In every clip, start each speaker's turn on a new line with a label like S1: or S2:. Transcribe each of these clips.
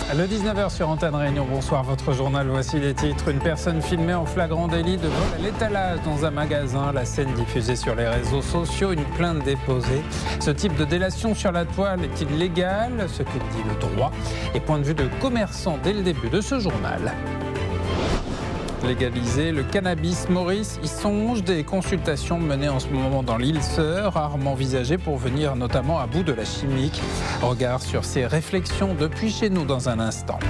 S1: Le 19h sur Antenne Réunion, bonsoir, votre journal, voici les titres. Une personne filmée en flagrant délit de vol à l'étalage dans un magasin. La scène diffusée sur les réseaux sociaux, une plainte déposée. Ce type de délation sur la toile est-il légal? Ce que dit le droit et point de vue de commerçant dès le début de ce journal. Légaliser le cannabis, Maurice y songe. Des consultations menées en ce moment dans l'île Sœur, rarement envisagées pour venir notamment à bout de la chimique. Regard sur ces réflexions depuis chez nous dans un instant.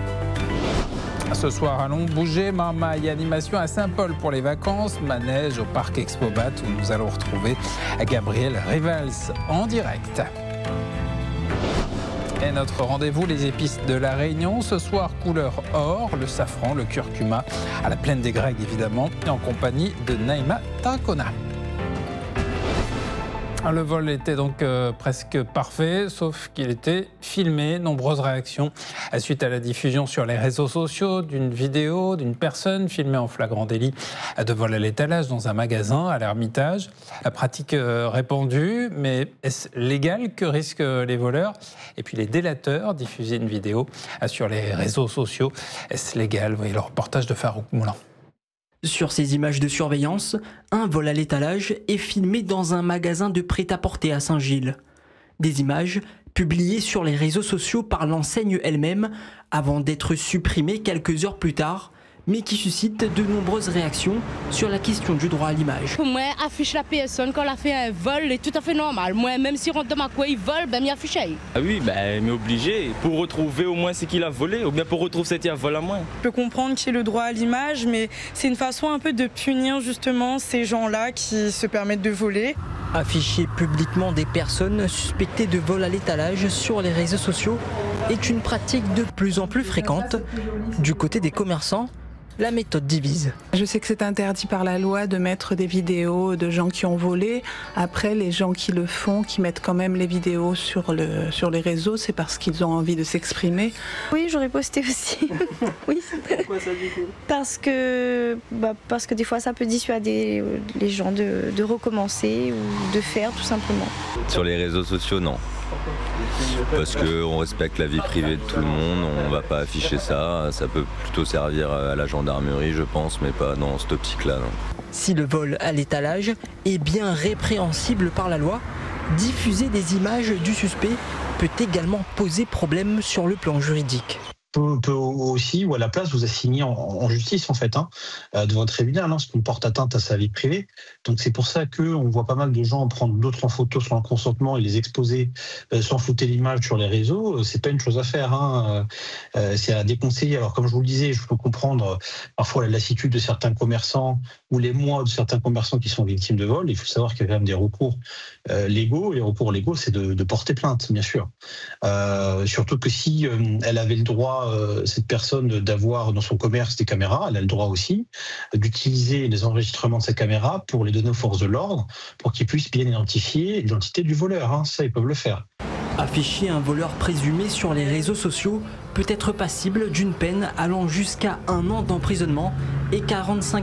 S1: Ce soir, allons bouger. Marmaille, animation à Saint-Paul pour les vacances. Manège au parc Expobat où nous allons retrouver Gabriel Rivals en direct. Et notre rendez-vous, les épices de la Réunion. Ce soir, couleur or, le safran, le curcuma, à la plaine des Grecs évidemment, et en compagnie de Naïma Tarcona. Le vol était donc presque parfait, sauf qu'il était filmé. Nombreuses réactions suite à la diffusion sur les réseaux sociaux d'une vidéo d'une personne filmée en flagrant délit de vol à l'étalage dans un magasin à l'Ermitage. La pratique répandue, mais est-ce légal? Que risquent les voleurs? Et puis les délateurs diffuser une vidéo sur les réseaux sociaux. Est-ce légal? Voyez le reportage de Farouk Moulin.
S2: Sur ces images de surveillance, un vol à l'étalage est filmé dans un magasin de prêt-à-porter à Saint-Gilles. Des images publiées sur les réseaux sociaux par l'enseigne elle-même avant d'être supprimées quelques heures plus tard, mais qui suscitent de nombreuses réactions sur la question du droit à l'image.
S3: Pour moi, afficher la personne quand elle a fait un vol est tout à fait normal. Moi, même si rentre dans ma coin, il vole, ben m'y afficher.
S4: Ah oui, mais obligé, pour retrouver au moins ce qu'il a volé, ou bien pour retrouver ce qu'il a volé à moins.
S5: Je peux comprendre qu'il y ait le droit à l'image, mais c'est une façon un peu de punir justement ces gens-là qui se permettent de voler.
S2: Afficher publiquement des personnes suspectées de vol à l'étalage sur les réseaux sociaux est une pratique de plus en plus fréquente. Du côté des commerçants, la méthode divise.
S6: Je sais que c'est interdit par la loi de mettre des vidéos de gens qui ont volé. Après, les gens qui le font, qui mettent quand même les vidéos sur les réseaux, c'est parce qu'ils ont envie de s'exprimer.
S7: Oui, j'aurais posté aussi. Oui.
S2: Pourquoi ça du coup?
S7: Parce que des fois ça peut dissuader les gens de recommencer ou de faire tout simplement.
S8: Sur les réseaux sociaux, non. Parce qu'on respecte la vie privée de tout le monde, on ne va pas afficher ça. Ça peut plutôt servir à la gendarmerie, je pense, mais pas dans cette optique-là. Non.
S2: Si le vol à l'étalage est bien répréhensible par la loi, diffuser des images du suspect peut également poser problème sur le plan juridique.
S9: Peut aussi, ou à la place, vous assigner en justice, en fait, devant un tribunal, parce qu'on porte atteinte à sa vie privée. Donc c'est pour ça qu'on voit pas mal de gens prendre d'autres en photo sans consentement et les exposer sans flouter l'image sur les réseaux. C'est pas une chose à faire, c'est à déconseiller. Alors comme je vous le disais, je peux comprendre parfois la lassitude de certains commerçants ou l'émoi de certains commerçants qui sont victimes de vol. Il faut savoir qu'il y a quand même des recours légaux. Les recours légaux, c'est de porter plainte, bien sûr. Surtout que si elle avait le droit, cette personne, d'avoir dans son commerce des caméras, elle a le droit aussi d'utiliser les enregistrements de sa caméra pour les donner aux forces de l'ordre, pour qu'ils puissent bien identifier l'identité du voleur. Ça, ils peuvent le faire.
S2: Afficher un voleur présumé sur les réseaux sociaux peut être passible d'une peine allant jusqu'à 1 an d'emprisonnement et 45